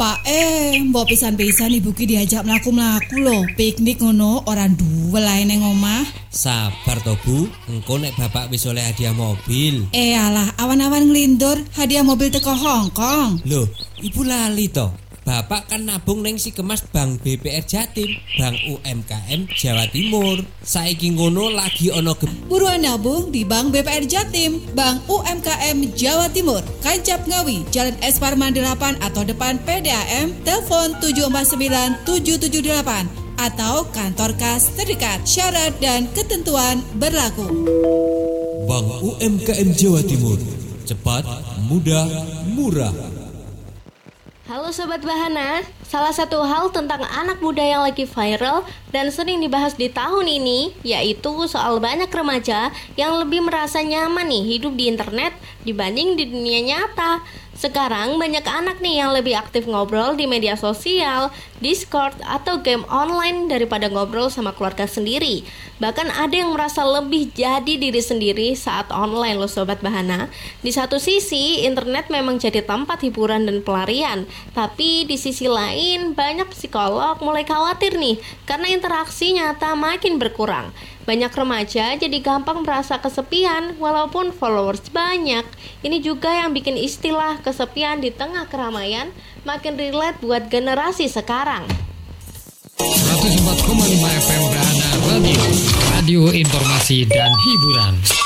Pak mbok pisan-pisan ibu ki diajak mlaku-mlaku lho, piknik ngono ora duwe lae ning omah. Sabar to Bu, engko nek bapak wis oleh hadiah mobil. Alah, awan-awan nglindur, hadiah mobil teko Hongkong. Loh, ibu lali to. Bapak kan nabung neng si kemas Bank BPR Jatim, Bank UMKM Jawa Timur. Saiki ngono lagi ono Buruan nabung di Bank BPR Jatim, Bank UMKM Jawa Timur, Kancap Ngawi, Jalan Es Parman 8 atau depan PDAM, telepon 749 778 atau kantor kas terdekat. Syarat dan ketentuan berlaku. Bank UMKM Jawa Timur, cepat, mudah, murah. Halo Sobat Bahana, salah satu hal tentang anak muda yang lagi viral dan sering dibahas di tahun ini yaitu soal banyak remaja yang lebih merasa nyaman nih hidup di internet dibanding di dunia nyata. Sekarang banyak anak nih yang lebih aktif ngobrol di media sosial, Discord, atau game online daripada ngobrol sama keluarga sendiri. Bahkan ada yang merasa lebih jadi diri sendiri saat online loh Sobat Bahana. Di satu sisi, internet memang jadi tempat hiburan dan pelarian. Tapi di sisi lain, banyak psikolog mulai khawatir nih karena interaksi nyata makin berkurang. Banyak remaja jadi gampang merasa kesepian walaupun followers banyak. Ini juga yang bikin istilah kesepian di tengah keramaian makin relate buat generasi sekarang. 104,5 FM Bahana Radio, radio informasi dan hiburan.